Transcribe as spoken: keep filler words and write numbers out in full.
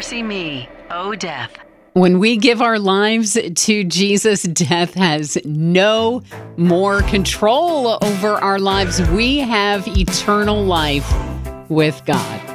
Mercy me, O death. When we give our lives to Jesus, death has no more control over our lives. We have eternal life with God.